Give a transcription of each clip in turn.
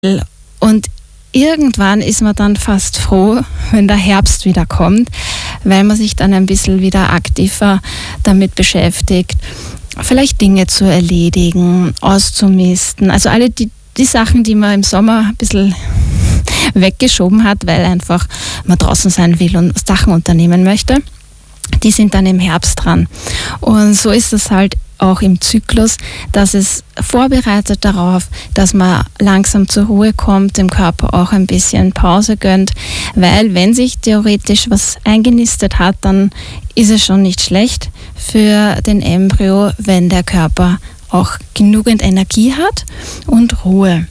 Und irgendwann ist man dann fast froh, wenn der Herbst wieder kommt, weil man sich dann ein bisschen wieder aktiver damit beschäftigt, vielleicht Dinge zu erledigen, auszumisten. Also alle die Sachen, die man im Sommer ein bisschen weggeschoben hat, weil einfach man draußen sein will und Sachen unternehmen möchte, die sind dann im Herbst dran. Und so ist es halt auch im Zyklus, dass es vorbereitet darauf, dass man langsam zur Ruhe kommt, dem Körper auch ein bisschen Pause gönnt, weil wenn sich theoretisch was eingenistet hat, dann ist es schon nicht schlecht für den Embryo, wenn der Körper auch genügend Energie hat und Ruhe.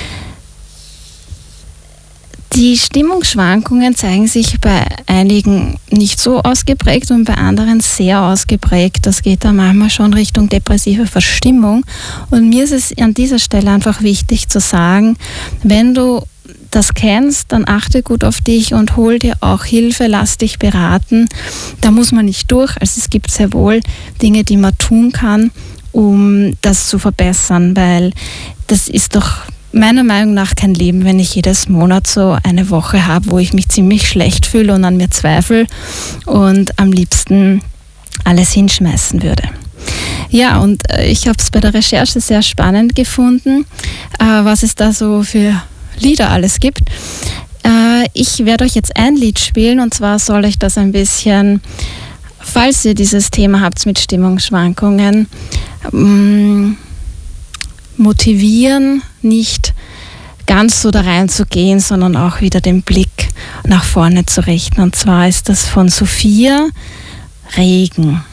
Die Stimmungsschwankungen zeigen sich bei einigen nicht so ausgeprägt und bei anderen sehr ausgeprägt. Das geht dann manchmal schon Richtung depressive Verstimmung. Und mir ist es an dieser Stelle einfach wichtig zu sagen, wenn du das kennst, dann achte gut auf dich und hol dir auch Hilfe, lass dich beraten. Da muss man nicht durch. Also es gibt sehr wohl Dinge, die man tun kann, um das zu verbessern, weil das ist doch meiner Meinung nach kein Leben, wenn ich jedes Monat so eine Woche habe, wo ich mich ziemlich schlecht fühle und an mir zweifle und am liebsten alles hinschmeißen würde. Ja, und ich habe es bei der Recherche sehr spannend gefunden, was es da so für Lieder alles gibt. Ich werde euch jetzt ein Lied spielen und zwar soll euch das ein bisschen, falls ihr dieses Thema habt mit Stimmungsschwankungen, motivieren, nicht ganz so da reinzugehen, sondern auch wieder den Blick nach vorne zu richten. Und zwar ist das von Sophia Regen.